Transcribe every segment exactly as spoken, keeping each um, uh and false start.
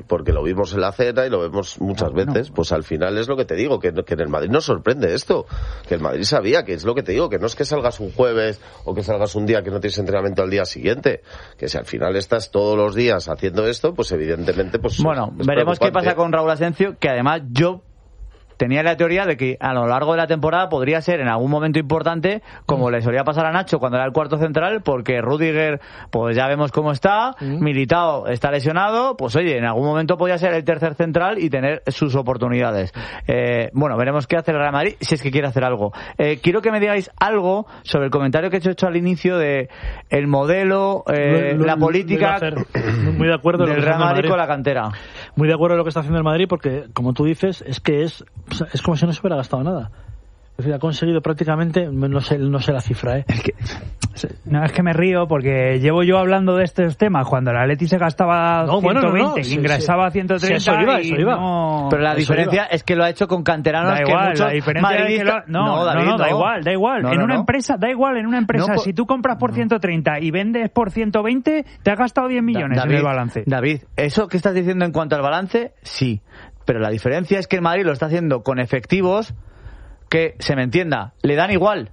porque lo vimos en la cena y lo vemos muchas veces, no. Pues al final es lo que te digo, que, que en el Madrid nos sorprende esto, que el Madrid sabía, que es lo que te digo, que no es que salgas un jueves o que salgas un día que no tienes entrenamiento al día siguiente, que si al final estás todos los días haciendo esto, pues evidentemente pues bueno, es veremos qué pasa con Raúl Asencio, que además yo tenía la teoría de que a lo largo de la temporada podría ser en algún momento importante, como mm. le solía pasar a Nacho cuando era el cuarto central, porque Rüdiger, pues ya vemos cómo está, mm. Militao está lesionado, pues oye, en algún momento podría ser el tercer central y tener sus oportunidades. Eh, bueno, veremos qué hace el Real Madrid, si es que quiere hacer algo. Eh, quiero que me digáis algo sobre el comentario que he hecho al inicio de el modelo, eh, lo, lo, la política muy de acuerdo del Real Madrid con la cantera. Muy de acuerdo en lo que está haciendo el Madrid, porque como tú dices, es que es es como si no se hubiera gastado nada. Es decir, ha conseguido prácticamente, no sé, no sé la cifra, ¿eh? Es que, no, es que me río porque llevo yo hablando de estos temas cuando el Atleti se gastaba no, ciento veinte, bueno, no, no, sí, ingresaba sí. ciento treinta, sí, eso iba, eso iba. No... Pero la eso diferencia iba. Es que lo ha hecho con canteranos da igual, que muchos la diferencia es que lo... no, no, David, no, no, da no. igual, da igual. No, en no, una no. empresa, da igual, en una empresa, no, si tú compras por ciento treinta y vendes por ciento veinte, te has gastado diez millones David, en el balance. David, eso que estás diciendo en cuanto al balance, sí. Pero la diferencia es que el Madrid lo está haciendo con efectivos que, se me entienda, le dan igual.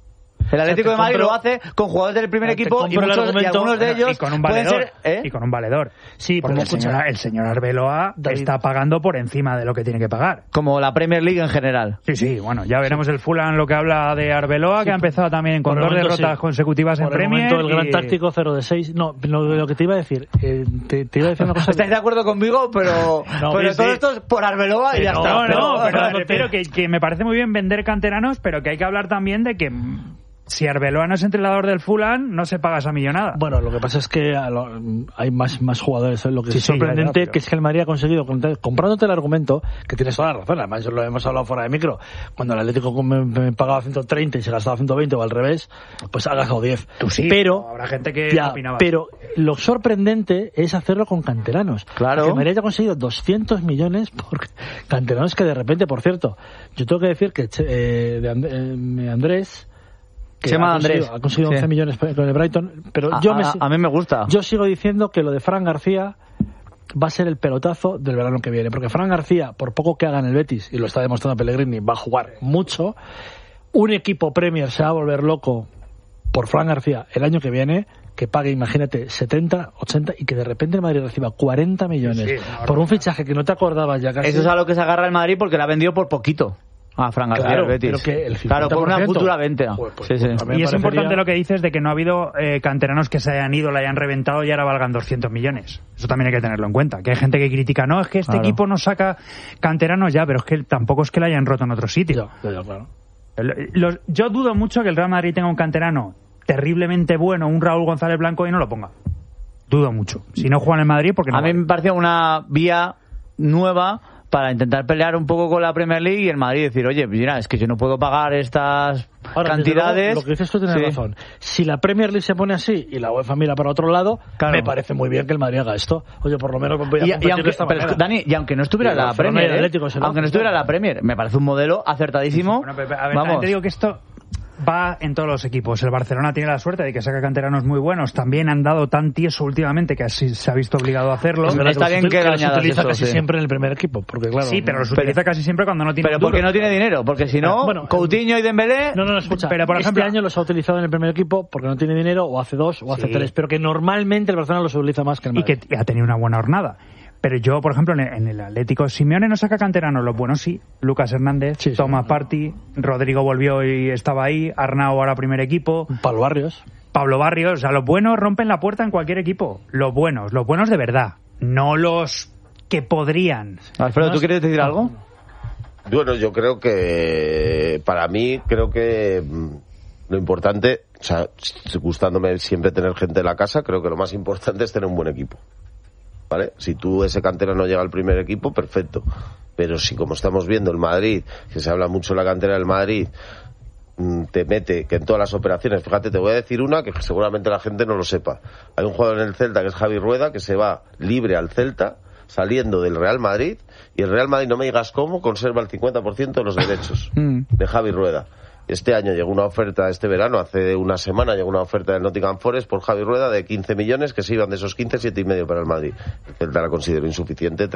El Atlético o sea, de Madrid compro, lo hace con jugadores del primer equipo y, muchos, y algunos de ellos y con un valedor, pueden ser, ¿eh? y con un valedor. Sí, porque el señor, el señor Arbeloa David. está pagando por encima de lo que tiene que pagar. Como la Premier League en general. Sí, sí, bueno, ya veremos sí. el Fulham lo que habla de Arbeloa, sí. que ha empezado también con dos derrotas sí. consecutivas por en el Premier. Momento, el gran y... táctico cero de seis. No, lo, lo que te iba a decir, eh, te, te iba a decir una cosa. ¿Estáis de acuerdo conmigo? Pero, no, pero sí. todo esto es por Arbeloa y ya no, está. No, no, pero, pero, pero que, que me parece muy bien vender canteranos, pero que hay que hablar también de que si Arbeloa no es entrenador del Fulham, no se paga esa millonada. Bueno, lo que pasa es que hay más, más jugadores. Lo que sí, es sorprendente sí, ya, ya, que es que el Madrid ha conseguido, comprándote el argumento, que tienes toda la razón, además lo hemos hablado fuera de micro, cuando el Atlético me, me pagaba ciento treinta y se gastaba ciento veinte o al revés, pues ha gastado diez. Tú sí, pero habrá gente que ya, opinaba. Pero lo sorprendente es hacerlo con canteranos. Claro. Porque el Madrid ha conseguido doscientos millones por canteranos que de repente, por cierto, yo tengo que decir que eh, de And- eh, Andrés se llama ha Andrés. Ha conseguido once sí. millones con el Brighton, pero a, yo me, a, a mí me gusta. Yo sigo diciendo que lo de Fran García va a ser el pelotazo del verano que viene, porque Fran García, por poco que haga en el Betis, y lo está demostrando Pellegrini, va a jugar mucho. Un equipo Premier se va a volver loco por Fran García el año que viene, que pague, imagínate, setenta, ochenta y que de repente el Madrid reciba cuarenta millones sí, sí, no, por un fichaje que no te acordabas ya casi. Eso es a lo que se agarra el Madrid porque la ha vendido por poquito. Ah, Fran García, claro, el Betis. Pero que el claro, por una futura venta. Pues, pues, sí, sí. Pues, y es importante lo que dices de que no ha habido eh, canteranos que se hayan ido, la hayan reventado y ahora valgan doscientos millones. Eso también hay que tenerlo en cuenta. Que hay gente que critica, no, es que este claro. equipo no saca canteranos ya, pero es que tampoco es que la hayan roto en otro sitio. Ya, ya, claro. Los, yo dudo mucho que el Real Madrid tenga un canterano terriblemente bueno, un Raúl González Blanco, y no lo ponga. Dudo mucho. Si no juegan en Madrid, porque no. A vale. mí me parecía una vía nueva para intentar pelear un poco con la Premier League y el Madrid decir, oye, mira, es que yo no puedo pagar estas Ahora, cantidades. Luego, lo que dices tú tienes sí. razón. Si la Premier League se pone así y la UEFA mira para otro lado, claro. me parece muy bien que el Madrid haga esto. Oye, por lo menos voy a y, competir y aunque, de esta pero, manera. Dani, y aunque no estuviera la Premier, ¿eh? aunque no estuviera la Premier, me parece un modelo acertadísimo. Bueno, pero, a ver, Vamos. te digo que esto va en todos los equipos. El Barcelona tiene la suerte de que saca canteranos muy buenos. También han dado tan tieso últimamente que así se ha visto obligado a hacerlo. Pero está bien que, que los utiliza eso, casi sí. siempre en el primer equipo, porque claro. Sí, pero los utiliza pero, casi siempre cuando no tiene. Pero porque no tiene dinero, porque si no, bueno, Coutinho y Dembélé. No, no, no, escucha. Pero por ejemplo, este año los ha utilizado en el primer equipo porque no tiene dinero, o hace dos, o hace sí. tres, pero que normalmente el Barcelona los utiliza más que el Madrid. Y que ha tenido una buena jornada. Pero yo, por ejemplo, en el Atlético, Simeone no saca canteranos. Los buenos sí. Lucas Hernández, sí, sí, Thomas sí. Partey, Rodrigo volvió y estaba ahí, Arnau ahora primer equipo. Pablo Barrios. Pablo Barrios. O sea, los buenos rompen la puerta en cualquier equipo. Los buenos, los buenos de verdad. No los que podrían. Alfredo, ¿tú quieres decir algo? Bueno, yo creo que, para mí, creo que lo importante, o sea, gustándome siempre tener gente en la casa, creo que lo más importante es tener un buen equipo. ¿Vale? Si tú ese cantera no llega al primer equipo, perfecto. Pero si, como estamos viendo, el Madrid, que se habla mucho de la cantera del Madrid, te mete que en todas las operaciones, fíjate, te voy a decir una que seguramente la gente no lo sepa. Hay un jugador en el Celta que es Javi Rueda, que se va libre al Celta, saliendo del Real Madrid, y el Real Madrid, no me digas cómo, conserva el cincuenta por ciento de los derechos de Javi Rueda. Este año llegó una oferta, este verano, hace una semana, llegó una oferta del Nottingham Forest por Javi Rueda de quince millones, que se iban de esos quince, siete y medio para el Madrid. El Celta la consideró insuficiente,